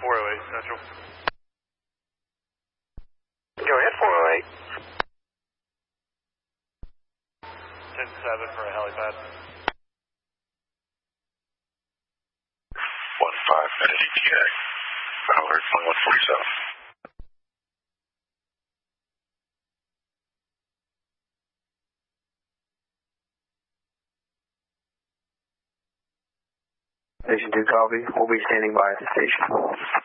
408 Central. Go ahead, 408. 10-7 for a helipad. 15 at ETA. Alert 2147. Station 2 copy. We'll be standing by at the station.